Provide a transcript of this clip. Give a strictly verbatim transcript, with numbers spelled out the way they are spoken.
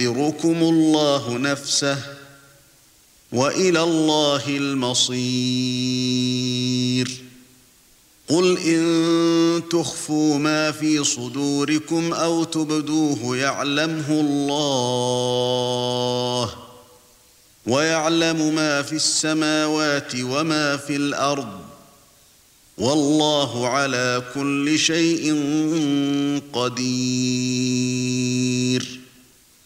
ويحذركم الله نفسه وإلى الله المصير قل إن تخفوا ما في صدوركم أو تبدوه يعلمه الله ويعلم ما في السماوات وما في الأرض والله على كل شيء قدير